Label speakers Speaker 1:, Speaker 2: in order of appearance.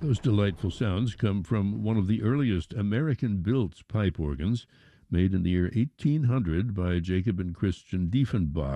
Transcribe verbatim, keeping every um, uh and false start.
Speaker 1: Those delightful sounds come from one of the earliest American-built pipe organs, made in the year eighteen hundred by Jacob and Christian Diefenbach.